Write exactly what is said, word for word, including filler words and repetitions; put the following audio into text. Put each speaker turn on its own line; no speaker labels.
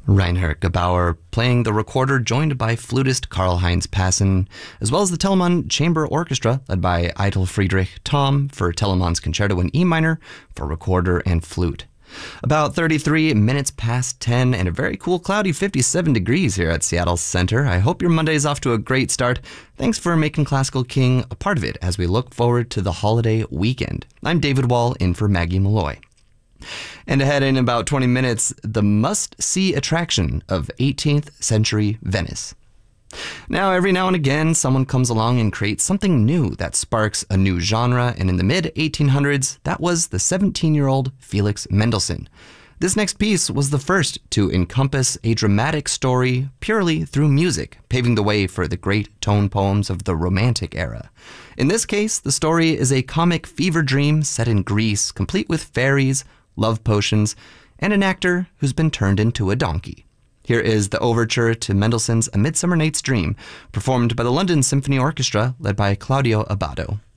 Reinhard Gebauer playing the recorder, joined by flutist Karl-Heinz Passen, as well as the Telemann Chamber Orchestra, led by Eitel Friedrich Thom for Telemann's Concerto in E minor for recorder and flute. About thirty-three minutes past ten, and a very cool cloudy fifty-seven degrees here at Seattle Center. I hope your Monday is off to a great start. Thanks for making Classical King a part of it as we look forward to the holiday weekend. I'm David Wall, in for Maggie Malloy. And ahead in about twenty minutes, the must-see attraction of eighteenth century Venice. Now, every now and again, someone comes along and creates something new that sparks a new genre, and in the mid eighteen hundreds, that was the seventeen-year-old Felix Mendelssohn. This next piece was the first to encompass a dramatic story purely through music, paving the way for the great tone poems of the Romantic era. In this case, the story is a comic fever dream set in Greece, complete with fairies, love potions, and an actor who's been turned into a donkey. Here is the overture to Mendelssohn's A Midsummer Night's Dream, performed by the London Symphony Orchestra, led by Claudio Abbado.